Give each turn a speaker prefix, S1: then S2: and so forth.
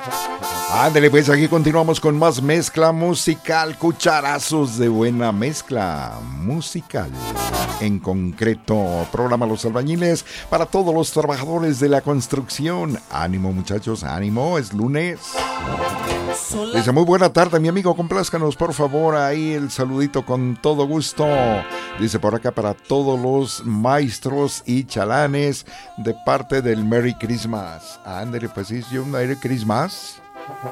S1: Ándale, pues aquí continuamos con más mezcla musical, cucharazos de buena mezcla musical. En concreto, programa Los Albañiles para todos los trabajadores de la construcción. Ánimo, muchachos, ánimo, es lunes. Dice, muy buena tarde, mi amigo, complázcanos por favor ahí el saludito con todo gusto. Dice por acá para todos los maestros y chalanes de parte del Merry Christmas. Ándale, pues sí, un Merry Christmas.